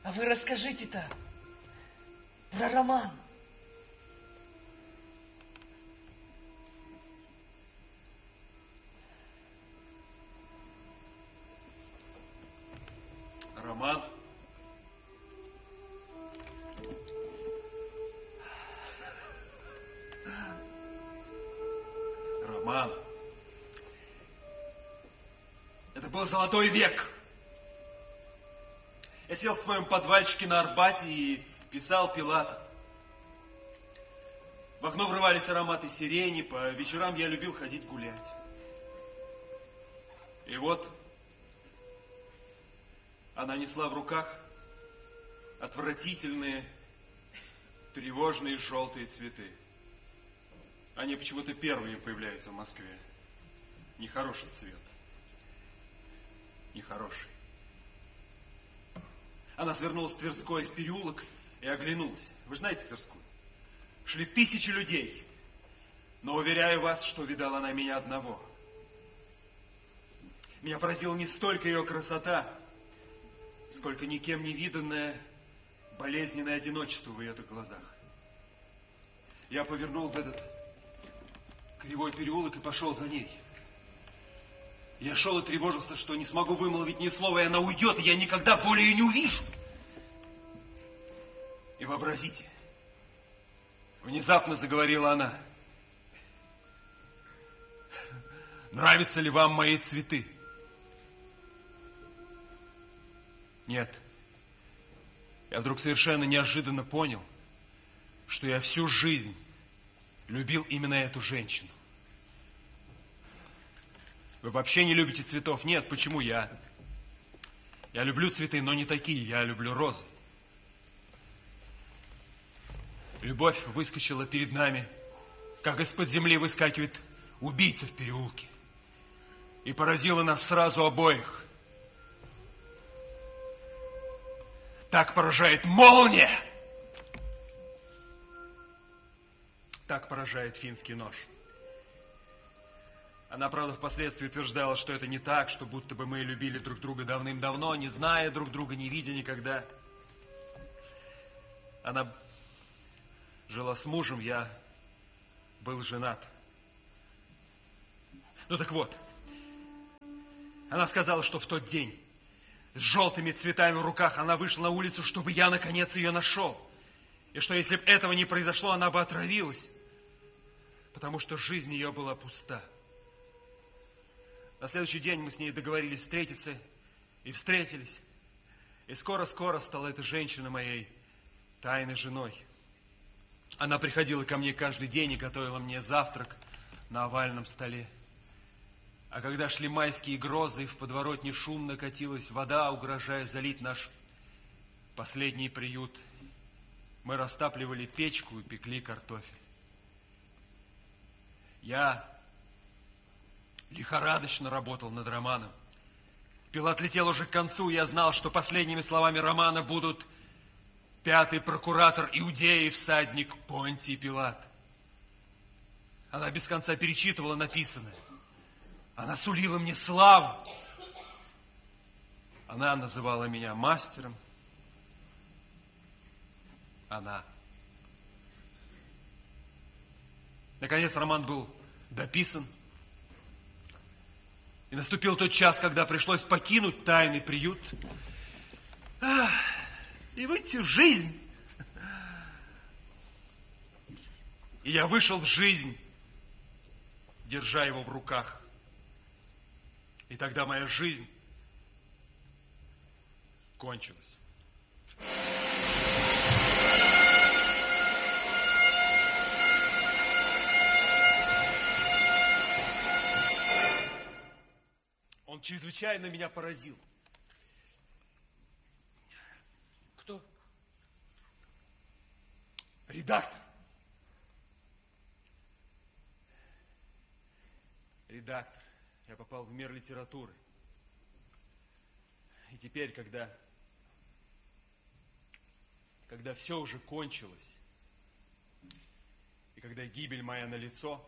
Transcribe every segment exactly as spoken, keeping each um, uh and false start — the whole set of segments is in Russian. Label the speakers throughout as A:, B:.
A: А вы расскажите-то про роман.
B: Роман? Роман. Это был золотой век. Я сел в своем подвальчике на Арбате и писал Пилата. В окно врывались ароматы сирени, по вечерам я любил ходить гулять. И вот она несла в руках отвратительные, тревожные желтые цветы. Они почему-то первыми появляются в Москве. Нехороший цвет. Нехороший. Она свернула с Тверской в переулок и оглянулась. Вы знаете Тверскую? Шли тысячи людей. Но уверяю вас, что видала она меня одного. Меня поразила не столько ее красота, сколько никем не виданное болезненное одиночество в ее глазах. Я повернул в этот кривой переулок и пошел за ней. Я шел и тревожился, что не смогу вымолвить ни слова, и она уйдет, и я никогда более ее не увижу. И вообразите, внезапно заговорила она. Нравятся ли вам мои цветы? Нет. Я вдруг совершенно неожиданно понял, что я всю жизнь любил именно эту женщину. Вы вообще не любите цветов? Нет, почему я? Я люблю цветы, но не такие. Я люблю розы. Любовь выскочила перед нами, как из-под земли выскакивает убийца в переулке. И поразила нас сразу обоих. Так поражает молния! Так поражает финский нож. Она, правда, впоследствии утверждала, что это не так, что будто бы мы любили друг друга давным-давно, не зная друг друга, не видя никогда. Она жила с мужем, я был женат. Ну так вот, она сказала, что в тот день с желтыми цветами в руках она вышла на улицу, чтобы я, наконец, ее нашел. И что, если бы этого не произошло, она бы отравилась, потому что жизнь ее была пуста. На следующий день мы с ней договорились встретиться, и встретились. И скоро-скоро стала эта женщина моей тайной женой. Она приходила ко мне каждый день и готовила мне завтрак на овальном столе. А когда шли майские грозы, в подворотне шумно катилась вода, угрожая залить наш последний приют, мы растапливали печку и пекли картофель. Я лихорадочно работал над романом. Пилат летел уже к концу, я знал, что последними словами романа будут пятый прокуратор Иудеи, всадник Понтий Пилат. Она без конца перечитывала написанное. Она сулила мне славу. Она называла меня мастером. Она. Наконец роман был дописан. И наступил тот час, когда пришлось покинуть тайный приют и выйти в жизнь. И я вышел в жизнь, держа его в руках. И тогда моя жизнь кончилась. Он чрезвычайно меня поразил.
A: Кто?
B: Редактор. Редактор. Я попал в мир литературы. И теперь, когда, когда все уже кончилось, и когда гибель моя налицо,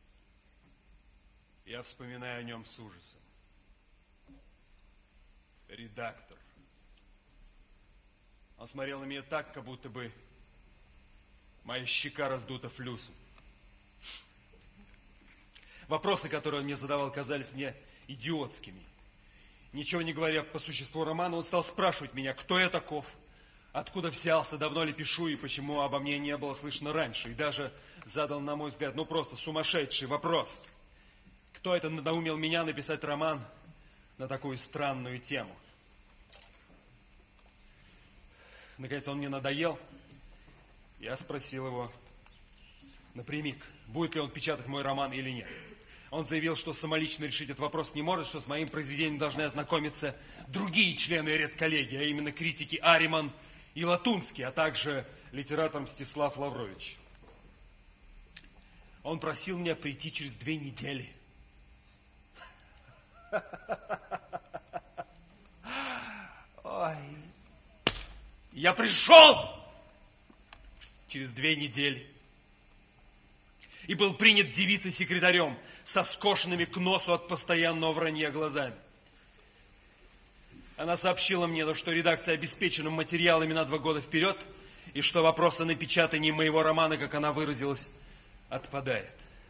B: я вспоминаю о нем с ужасом. Редактор. Он смотрел на меня так, как будто бы моя щека раздута флюсом. Вопросы, которые он мне задавал, казались мне идиотскими. Ничего не говоря по существу романа, он стал спрашивать меня, кто я таков, откуда взялся, давно ли пишу и почему обо мне не было слышно раньше. И даже задал, на мой взгляд, ну просто сумасшедший вопрос. Кто это надоумел меня написать роман на такую странную тему? Наконец он мне надоел. Я спросил его напрямик, будет ли он печатать мой роман или нет. Он заявил, что самолично решить этот вопрос не может, что с моим произведением должны ознакомиться другие члены редколлегии, а именно критики Ариман и Латунский, а также литератор Мстислав Лаврович. Он просил меня прийти через две недели. Ой. Я пришел через две недели и был принят девицей-секретарем со скошенными к носу от постоянного вранья глазами. Она сообщила мне, что редакция обеспечена материалами на два года вперед, и что вопрос о напечатании моего романа, как она выразилась, отпадает.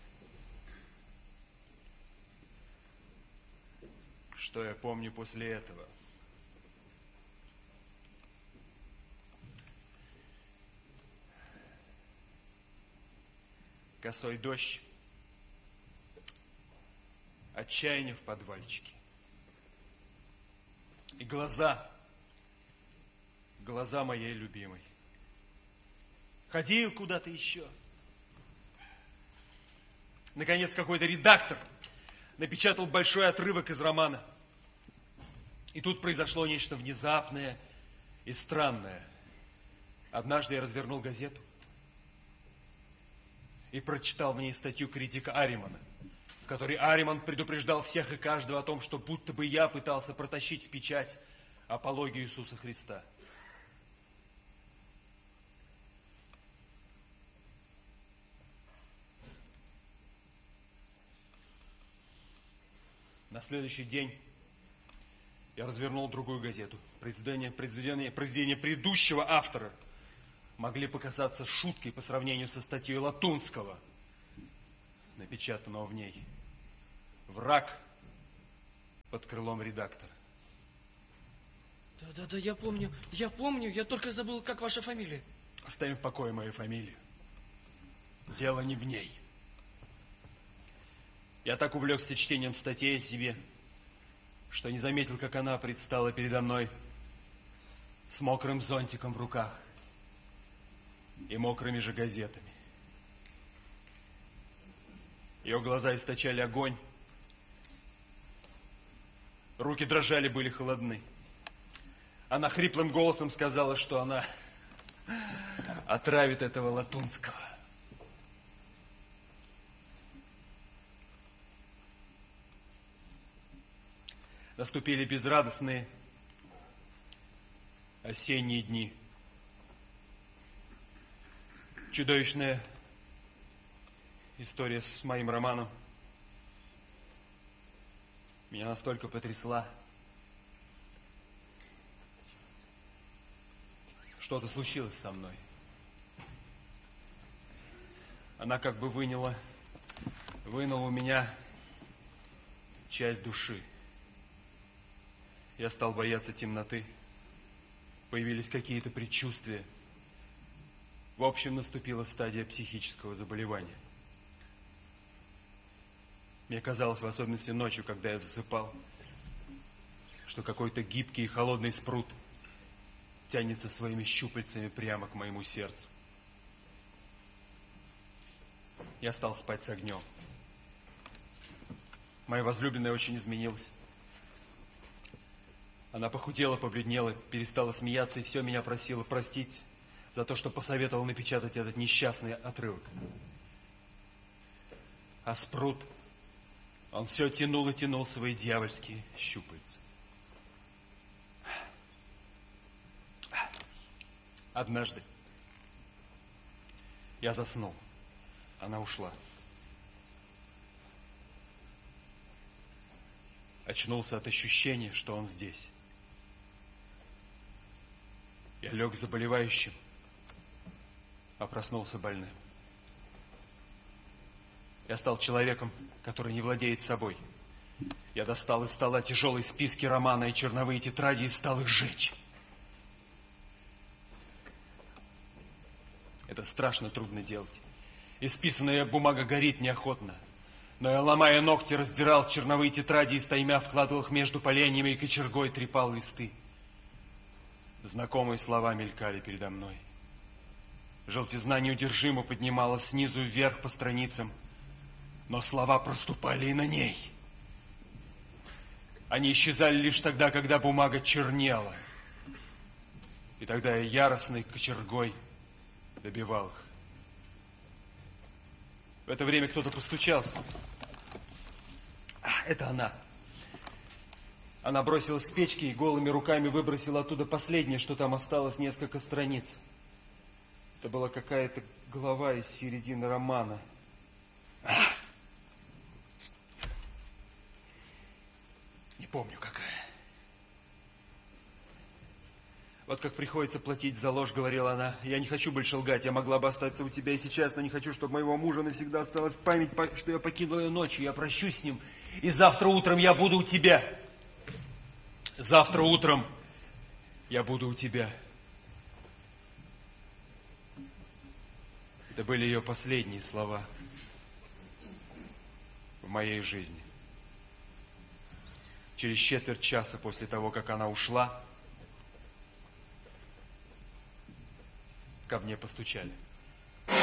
B: Что я помню после этого? Косой дождь, отчаяние в подвальчике. И глаза, глаза моей любимой. Ходил куда-то еще. Наконец, какой-то редактор напечатал большой отрывок из романа. И тут произошло нечто внезапное и странное. Однажды я развернул газету и прочитал в ней статью критика Аримана, в которой Ариман предупреждал всех и каждого о том, что будто бы я пытался протащить в печать апологию Иисуса Христа. На следующий день я развернул другую газету. Произведение, произведение, произведение предыдущего автора могли показаться шуткой по сравнению со статьей Латунского, напечатанного в ней. Враг под крылом редактора.
A: Да-да-да, я помню, я помню, я только забыл, как ваша фамилия.
B: Оставим в покое мою фамилию. Дело не в ней. Я так увлекся чтением статей о себе, что не заметил, как она предстала передо мной с мокрым зонтиком в руках и мокрыми же газетами. Ее глаза источали огонь, руки дрожали, были холодны. Она хриплым голосом сказала, что она отравит этого Латунского. Наступили безрадостные осенние дни. Чудовищная история с моим романом меня настолько потрясла. Что-то случилось со мной. Она как бы выняла, вынула у меня часть души. Я стал бояться темноты. Появились какие-то предчувствия. В общем, наступила стадия психического заболевания. Мне казалось, в особенности ночью, когда я засыпал, что какой-то гибкий и холодный спрут тянется своими щупальцами прямо к моему сердцу. Я стал спать с огнем. Моя возлюбленная очень изменилась. Она похудела, побледнела, перестала смеяться и все меня просила простить за то, что посоветовал напечатать этот несчастный отрывок. А спрут, он все тянул и тянул свои дьявольские щупальца. Однажды я заснул, она ушла. Очнулся от ощущения, что он здесь. Я лег заболевающим, а проснулся больным. Я стал человеком, который не владеет собой. Я достал из стола тяжелые списки романа и черновые тетради и стал их сжечь. Это страшно трудно делать. Исписанная бумага горит неохотно. Но я, ломая ногти, раздирал черновые тетради и стаймя вкладывал их между поленьями и кочергой трепал листы. Знакомые слова мелькали передо мной. Желтизна неудержимо поднималась снизу вверх по страницам, но слова проступали и на ней. Они исчезали лишь тогда, когда бумага чернела. И тогда я яростной кочергой добивал их. В это время кто-то постучался. А, это она. Она бросилась к печке и голыми руками выбросила оттуда последнее, что там осталось, несколько страниц. Это была какая-то глава из середины романа. А! Не помню, какая. Вот как приходится платить за ложь, говорила она. Я не хочу больше лгать, я могла бы остаться у тебя и сейчас, но не хочу, чтобы моего мужа навсегда осталась память, что я покинула ее ночью. Я прощусь с ним, и завтра утром я буду у тебя. Завтра утром я буду у тебя. Это были ее последние слова в моей жизни. Через четверть часа после того, как она ушла, ко мне постучали.